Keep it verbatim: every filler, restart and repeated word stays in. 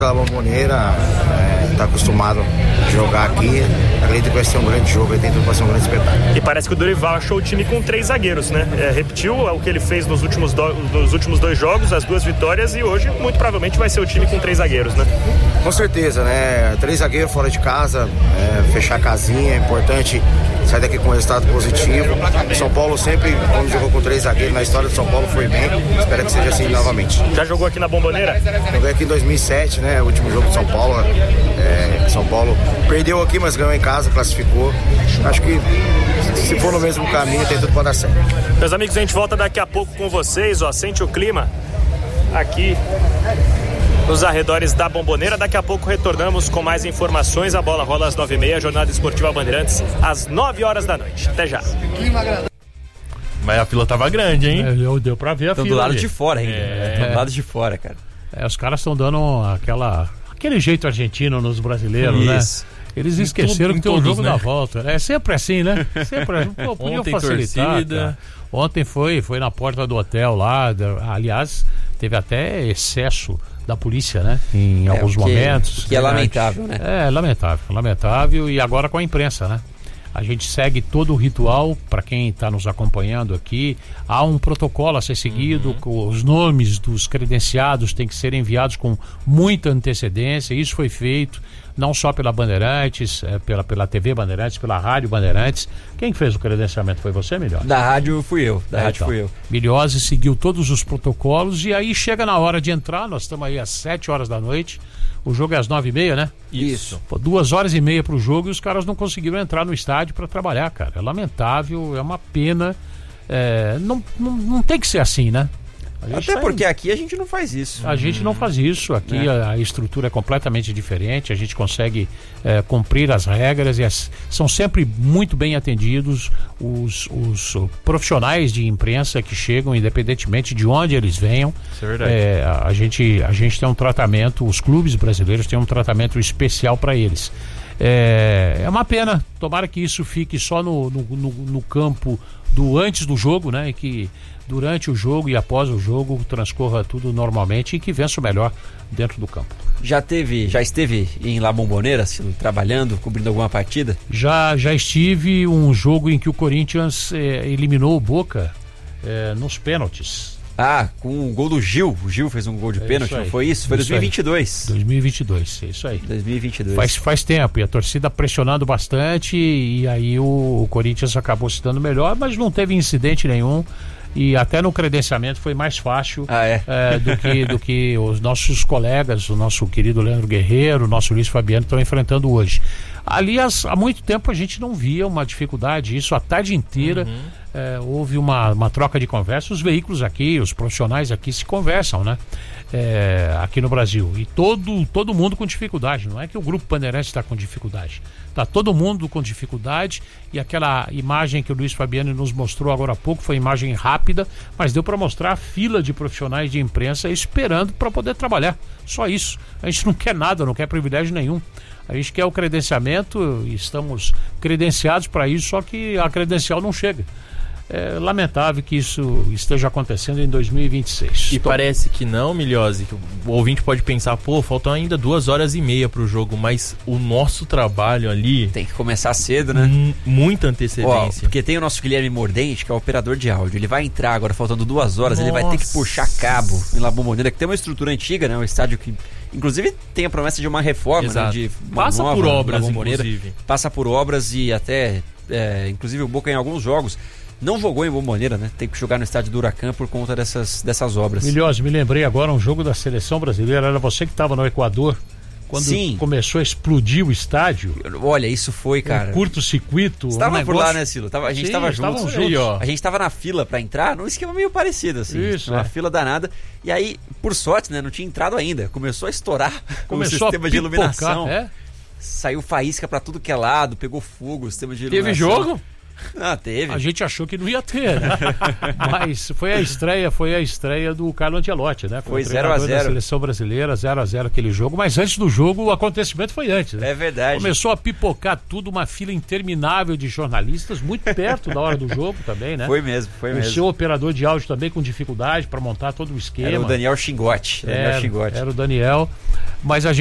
A Bombonera está é, acostumado a jogar aqui, acredito que vai ser um grande jogo, tem tudo para ser um grande espetáculo. E parece que o Dorival achou o time com três zagueiros, né? É, repetiu o que ele fez nos últimos, do, nos últimos dois jogos, as duas vitórias, e hoje muito provavelmente vai ser o time com três zagueiros, né? Com certeza, né? Três zagueiros fora de casa, é, fechar a casinha, é importante sair daqui com um resultado positivo. São Paulo sempre, quando jogou com três zagueiros na história de São Paulo, foi bem, espero que seja assim novamente. Já jogou aqui na Bombonera? Joguei aqui em dois mil e sete, né? O último jogo de São Paulo. É, São Paulo perdeu aqui, mas ganhou em casa, classificou. Acho que se for no mesmo caminho, tem tudo para dar certo. Meus amigos, a gente volta daqui a pouco com vocês, ó. Sente o clima aqui nos arredores da Bombonera. Daqui a pouco retornamos com mais informações. A bola rola às nove e meia, Jornada Esportiva Bandeirantes, às nove horas da noite. Até já. Mas a fila tava grande, hein? É, deu pra ver a Tão fila. do lado ali. de fora ainda. É. Do lado de fora, cara. É, os caras estão dando aquela, aquele jeito argentino nos brasileiros, Isso. né? Eles Em esqueceram tudo, que tem um todos, jogo né? da volta. É sempre assim, né? Sempre assim. Pô, podiam Ontem facilitar. torcida. Cara. Ontem foi, foi na porta do hotel lá. Da, aliás, teve até excesso da polícia, né? Em É, alguns o que, momentos. o que é lamentável, né? É, lamentável, lamentável. E agora com a imprensa, né? A gente segue todo o ritual, para quem está nos acompanhando aqui, há um protocolo a ser seguido, Uhum. com os nomes dos credenciados têm que ser enviados com muita antecedência. Isso foi feito não só pela Bandeirantes, é, pela, pela T V Bandeirantes, pela Rádio Bandeirantes. Quem fez o credenciamento foi você, Milhose? Da rádio fui eu, da É, rádio então, fui eu. Milhose seguiu todos os protocolos e aí chega na hora de entrar, nós estamos aí às sete horas da noite, o jogo é às nove e meia, né? Isso. Pô, duas horas e meia pro jogo e os caras não conseguiram entrar no estádio para trabalhar, cara. É lamentável, é uma pena. É, não, não, não tem que ser assim, né? A gente Até tá porque em... aqui a gente não faz isso. A gente não faz isso. Aqui É. a, a estrutura é completamente diferente. A gente consegue é, cumprir as regras e as, são sempre muito bem atendidos os, os uh, profissionais de imprensa que chegam, independentemente de onde eles venham. Isso é verdade. É, a, a gente, a gente tem um tratamento, os clubes brasileiros têm um tratamento especial para eles. É, é uma pena. Tomara que isso fique só no, no, no, no campo do antes do jogo, né? E que durante o jogo e após o jogo transcorra tudo normalmente e que vença o melhor dentro do campo. Já teve, já esteve em La Bombonera, assim, trabalhando, cobrindo alguma partida? Já, já estive um jogo em que o Corinthians eh, eliminou o Boca eh, nos pênaltis. Ah, com o gol do Gil. O Gil fez um gol de É pênalti, isso aí. não foi isso? Foi Isso dois mil e vinte e dois. dois mil e vinte e dois, é isso aí. dois mil e vinte e dois. Faz, faz tempo, e a torcida pressionando bastante, e aí o, o Corinthians acabou se dando melhor, mas não teve incidente nenhum, e até no credenciamento foi mais fácil Ah, é? é, do, que, do que os nossos colegas, o nosso querido Leandro Guerreiro, o nosso Luiz Fabiano estão enfrentando hoje. Aliás, há muito tempo a gente não via uma dificuldade, isso a tarde inteira. Uhum. É, houve uma, uma troca de conversa, os veículos aqui, os profissionais aqui se conversam, né? É, aqui no Brasil, e todo, todo mundo com dificuldade, não é que o Grupo Bandeirantes está com dificuldade, está todo mundo com dificuldade, e aquela imagem que o Luiz Fabiano nos mostrou agora há pouco foi imagem rápida, mas deu para mostrar a fila de profissionais de imprensa esperando para poder trabalhar, só isso. A gente não quer nada, não quer privilégio nenhum. A gente quer o credenciamento, estamos credenciados para isso, só que a credencial não chega. É lamentável que isso esteja acontecendo em dois mil e vinte e seis. E parece que não, Milhose, que o ouvinte pode pensar, pô, faltam ainda duas horas e meia pro jogo, mas o nosso trabalho ali... Tem que começar cedo, né? M- muita antecedência. Ó, porque tem o nosso Guilherme Mordente, que é o operador de áudio. Ele vai entrar agora, faltando duas horas, Nossa. ele vai ter que puxar cabo em La Bombonera, que tem uma estrutura antiga, né? Um estádio que, inclusive, tem a promessa de uma reforma, né? Exato. De uma Passa nova por La obras, Bombonera. inclusive. Passa por obras e até, é, inclusive, o Boca em alguns jogos não jogou em Bombonera, né? Tem que jogar no estádio do Huracan por conta dessas, dessas obras. Milhose, me lembrei agora um jogo da seleção brasileira, era você que estava no Equador, quando Sim. começou a explodir o estádio. Olha, isso foi, cara. Um curto-circuito. Você tava um por negócio... lá, né, Silo? Tava, a gente Sim, tava estavam juntos. juntos. Aí, ó. A gente tava na fila pra entrar, num esquema meio parecido, assim. Isso, Uma é. fila danada. E aí, por sorte, né, não tinha entrado ainda. Começou a estourar Começou o sistema a de pipocar, iluminação. é? Saiu faísca pra tudo que é lado, pegou fogo, o sistema de Teve iluminação. jogo? Ah, teve. A gente achou que não ia ter, né? Mas foi a estreia, foi a estreia do Carlo Ancelotti, né? Foi zero a zero da seleção brasileira, zero a zero aquele jogo, mas antes do jogo o acontecimento foi antes, né? É verdade. Começou a pipocar tudo, uma fila interminável de jornalistas, muito perto da hora do jogo também, né? Foi mesmo, foi o mesmo. O seu operador de áudio também com dificuldade para montar todo o esquema. Era o Daniel Xingotti. Era, Daniel Xingotti. era o Daniel, mas a gente